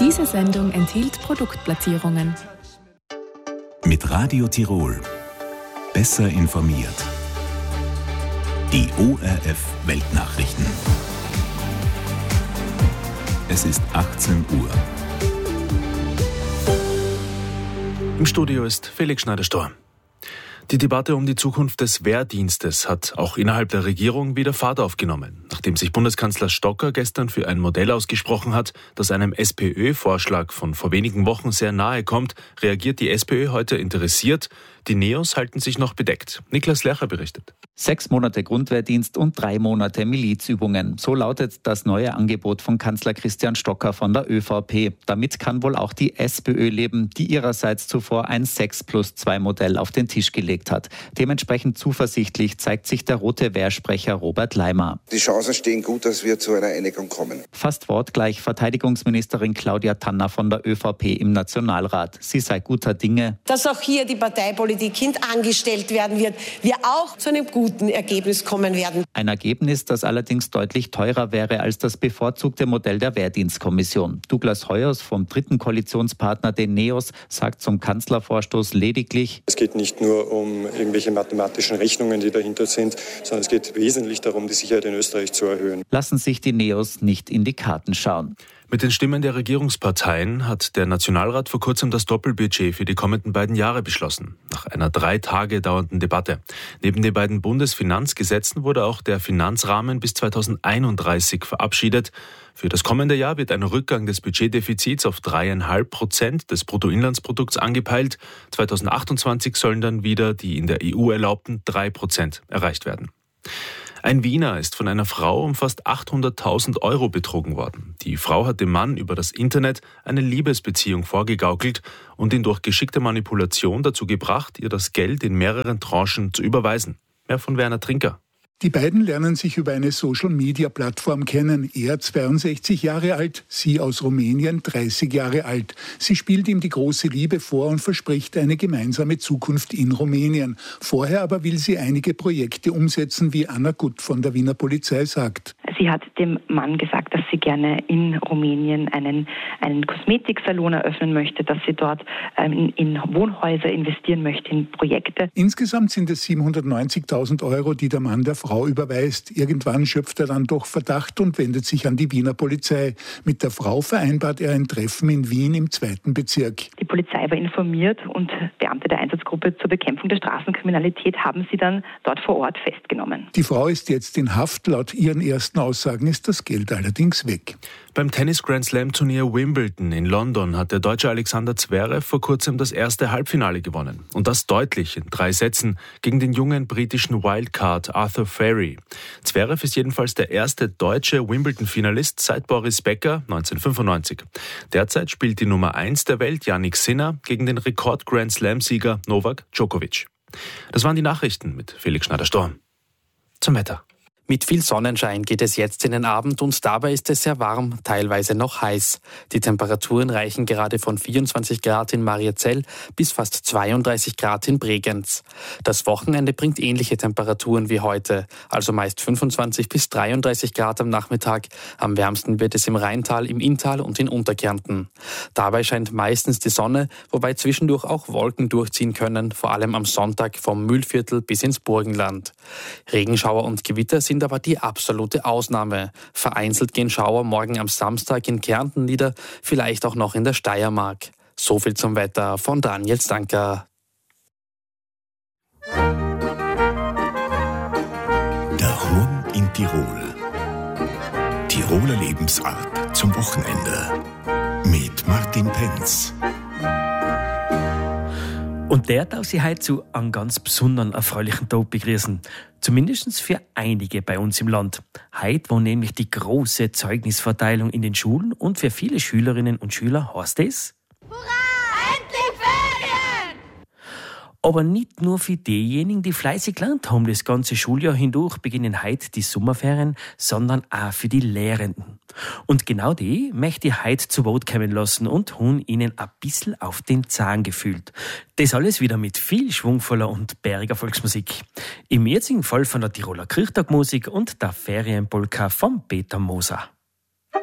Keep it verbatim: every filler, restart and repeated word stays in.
Diese Sendung enthielt Produktplatzierungen. Mit Radio Tirol. Besser informiert. Die O R F Weltnachrichten. Es ist achtzehn Uhr. Im Studio ist Felix Schneider-Storr. Die Debatte um die Zukunft des Wehrdienstes hat auch innerhalb der Regierung wieder Fahrt aufgenommen. Nachdem sich Bundeskanzler Stocker gestern für ein Modell ausgesprochen hat, das einem SPÖ-Vorschlag von vor wenigen Wochen sehr nahe kommt, reagiert die SPÖ heute interessiert. Die Neos halten sich noch bedeckt. Niklas Lercher berichtet. Sechs Monate Grundwehrdienst und drei Monate Milizübungen. So lautet das neue Angebot von Kanzler Christian Stocker von der ÖVP. Damit kann wohl auch die SPÖ leben, die ihrerseits zuvor ein sechs plus zwei Modell auf den Tisch gelegt hat. Dementsprechend zuversichtlich zeigt sich der rote Wehrsprecher Robert Leimer. Die Chancen stehen gut, dass wir zu einer Einigung kommen. Fast wortgleich Verteidigungsministerin Claudia Tanner von der ÖVP im Nationalrat. Sie sei guter Dinge, dass auch hier die Parteipolitik hintangestellt werden wird, wir auch zu einem guten Ergebnis kommen werden. Ein Ergebnis, das allerdings deutlich teurer wäre als das bevorzugte Modell der Wehrdienstkommission. Douglas Heuers vom dritten Koalitionspartner, den Neos, sagt zum Kanzlervorstoß lediglich: Es geht nicht nur um irgendwelche mathematischen Rechnungen, die dahinter sind, sondern es geht wesentlich darum, die Sicherheit in Österreich zu erhöhen. Lassen sich die Neos nicht in die Karten schauen. Mit den Stimmen der Regierungsparteien hat der Nationalrat vor kurzem das Doppelbudget für die kommenden beiden Jahre beschlossen. Nach einer drei Tage dauernden Debatte. Neben den beiden Bundesfinanzgesetzen wurde auch der Finanzrahmen bis zweitausendeinunddreißig verabschiedet. Für das kommende Jahr wird ein Rückgang des Budgetdefizits auf drei Komma fünf Prozent des Bruttoinlandsprodukts angepeilt. zweitausendachtundzwanzig sollen dann wieder die in der E U erlaubten drei Prozent erreicht werden. Ein Wiener ist von einer Frau um fast achthunderttausend Euro betrogen worden. Die Frau hat dem Mann über das Internet eine Liebesbeziehung vorgegaukelt und ihn durch geschickte Manipulation dazu gebracht, ihr das Geld in mehreren Tranchen zu überweisen. Mehr von Werner Trinker. Die beiden lernen sich über eine Social-Media-Plattform kennen. Er zweiundsechzig Jahre alt, sie aus Rumänien dreißig Jahre alt. Sie spielt ihm die große Liebe vor und verspricht eine gemeinsame Zukunft in Rumänien. Vorher aber will sie einige Projekte umsetzen, wie Anna Gutt von der Wiener Polizei sagt. Sie hat dem Mann gesagt, dass sie gerne in Rumänien einen, einen Kosmetiksalon eröffnen möchte, dass sie dort ähm, in Wohnhäuser investieren möchte, in Projekte. Insgesamt sind es siebenhundertneunzigtausend Euro, die der Mann der Frau überweist. Irgendwann schöpft er dann doch Verdacht und wendet sich an die Wiener Polizei. Mit der Frau vereinbart er ein Treffen in Wien im zweiten Bezirk. Die Polizei war informiert und Beamte der Einsatzgruppe zur Bekämpfung der Straßenkriminalität haben sie dann dort vor Ort festgenommen. Die Frau ist jetzt in Haft. Laut ihren ersten Aussagen ist das Geld allerdings weg. Beim Tennis-Grand-Slam-Turnier Wimbledon in London hat der Deutsche Alexander Zverev vor kurzem das erste Halbfinale gewonnen. Und das deutlich in drei Sätzen gegen den jungen britischen Wildcard Arthur Ferry. Zverev ist jedenfalls der erste deutsche Wimbledon-Finalist seit Boris Becker neunzehnhundertfünfundneunzig. Derzeit spielt die Nummer eins der Welt, Jannik Sinner, gegen den Rekord-Grand-Slam-Sieger Novak Djokovic. Das waren die Nachrichten mit Felix Schneider-Storr. Zum Wetter. Mit viel Sonnenschein geht es jetzt in den Abend und dabei ist es sehr warm, teilweise noch heiß. Die Temperaturen reichen gerade von vierundzwanzig Grad in Mariazell bis fast zweiunddreißig Grad in Bregenz. Das Wochenende bringt ähnliche Temperaturen wie heute, also meist fünfundzwanzig bis dreiunddreißig Grad am Nachmittag. Am wärmsten wird es im Rheintal, im Inntal und in Unterkärnten. Dabei scheint meistens die Sonne, wobei zwischendurch auch Wolken durchziehen können, vor allem am Sonntag vom Mühlviertel bis ins Burgenland. Regenschauer und Gewitter sind aber die absolute Ausnahme. Vereinzelt gehen Schauer morgen am Samstag in Kärnten nieder, vielleicht auch noch in der Steiermark. So viel zum Wetter von Daniel Stanker. Der Horn in Tirol. Tiroler Lebensart zum Wochenende. Mit Martin Penz. Und der darf Sie heute zu einem ganz besonderen, erfreulichen Tag begrüßen. Zumindest für einige bei uns im Land. Heute, wo nämlich die große Zeugnisverteilung in den Schulen und für viele Schülerinnen und Schüler heißt es: Hurra! Endlich Ferien! Aber nicht nur für diejenigen, die fleißig gelernt haben, das ganze Schuljahr hindurch beginnen heute die Sommerferien, sondern auch für die Lehrenden. Und genau die möchte ich heute zu Wort kommen lassen und haben ihnen ein bisschen auf den Zahn gefühlt. Das alles wieder mit viel schwungvoller und bäriger Volksmusik. Im jetzigen Fall von der Tiroler Kirchtagmusik und der Ferienpolka von Peter Moser.